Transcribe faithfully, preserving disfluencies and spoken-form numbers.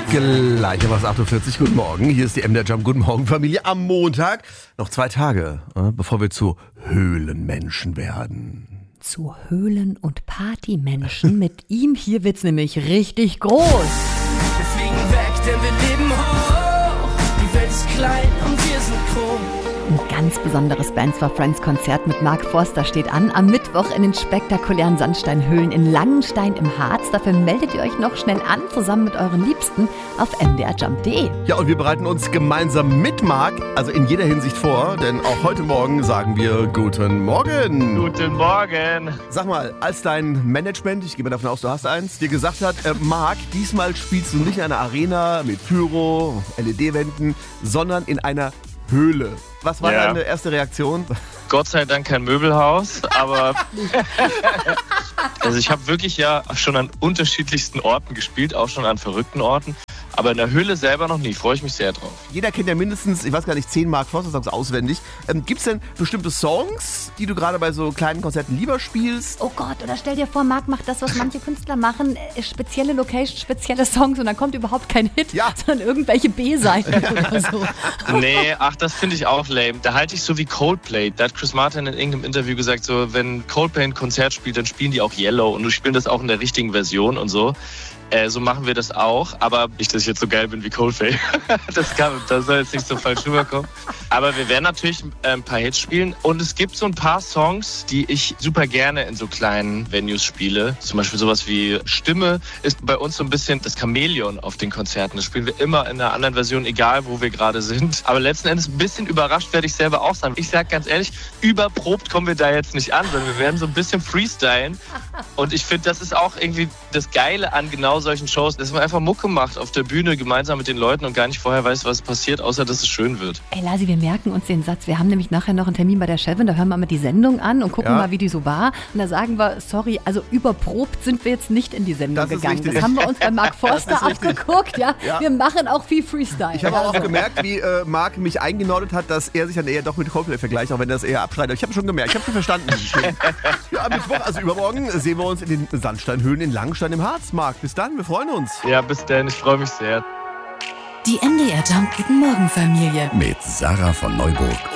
Gleich was acht Uhr vierzig, guten Morgen. Hier ist die M D R Jump. Guten Morgen, Familie. Am Montag noch zwei Tage, äh, bevor wir zu Höhlenmenschen werden. Zu Höhlen- und Partymenschen. Mit ihm hier wird's nämlich richtig groß. Wir fliegen weg, denn wir leben hoch. Die Welt ist klein und wir sind groß. Ein ganz besonderes Bands for Friends Konzert mit Mark Forster steht an. Am Mittwoch in den spektakulären Sandsteinhöhlen in Langenstein im Harz. Dafür meldet ihr euch noch schnell an, zusammen mit euren Liebsten, auf m d r jump punkt d e. Ja, und wir bereiten uns gemeinsam mit Marc, also in jeder Hinsicht vor, denn auch heute Morgen sagen wir Guten Morgen. Guten Morgen. Sag mal, als dein Management, ich gehe mal davon aus, du hast eins, dir gesagt hat, äh, Marc, diesmal spielst du nicht in einer Arena mit Pyro, L E D-Wänden, sondern in einer Höhle. Was war Ja. deine erste Reaktion? Gott sei Dank kein Möbelhaus, aber also ich habe wirklich ja schon an unterschiedlichsten Orten gespielt, auch schon an verrückten Orten. Aber in der Höhle selber noch nie, freue ich mich sehr drauf. Jeder kennt ja mindestens, ich weiß gar nicht, zehn Mark Forster-Songs auswendig. Ähm, Gibt es denn bestimmte Songs, die du gerade bei so kleinen Konzerten lieber spielst? Oh Gott, oder stell dir vor, Marc macht das, was manche Künstler machen, äh, spezielle Location, spezielle Songs und dann kommt überhaupt kein Hit, Ja. sondern irgendwelche B-Seiten oder so. Nee, ach, das finde ich auch lame. Da halte ich so wie Coldplay. Da hat Chris Martin in irgendeinem Interview gesagt, so wenn Coldplay ein Konzert spielt, dann spielen die auch Yellow und du spielst das auch in der richtigen Version und so. Äh, so machen wir das auch, aber nicht, dass ich jetzt so geil bin wie Coldplay. das, kann, das soll jetzt nicht so falsch rüberkommen. Aber wir werden natürlich äh, ein paar Hits spielen und es gibt so ein paar Songs, die ich super gerne in so kleinen Venues spiele. Zum Beispiel sowas wie Stimme ist bei uns so ein bisschen das Chamäleon auf den Konzerten. Das spielen wir immer in einer anderen Version, egal wo wir gerade sind. Aber letzten Endes ein bisschen überrascht werde ich selber auch sein. Ich sage ganz ehrlich, überprobt kommen wir da jetzt nicht an, sondern wir werden so ein bisschen freestylen. Und ich finde, das ist auch irgendwie das Geile an genau solchen Shows, dass man einfach Mucke macht auf der Bühne gemeinsam mit den Leuten und gar nicht vorher weiß, was passiert, außer dass es schön wird. Ey Lasi, wir merken uns den Satz. Wir haben nämlich nachher noch einen Termin bei der Chefin, da hören wir mal die Sendung an und gucken Ja. mal, wie die so war. Und da sagen wir, sorry, also überprobt sind wir jetzt nicht in die Sendung Das ist gegangen. richtig. Das haben wir uns bei Mark Forster auch richtig. geguckt. Ja? Ja. Wir machen auch viel Freestyle. Ich habe auch Also. gemerkt, wie äh, Marc mich eingenordet hat, dass er sich dann eher doch mit Coldplay vergleicht, auch wenn er das eher abschreitet. Ich habe schon gemerkt, ich habe schon verstanden. Ja, am Mittwoch, also übermorgen, sehen wir uns in den Sandsteinhöhlen in Langenstein im Harz. Marc, bis dann, wir freuen uns. Ja, bis dann, ich freue mich sehr. Die M D R Jump Guten Morgen Familie. Mit Sarah von Neuburg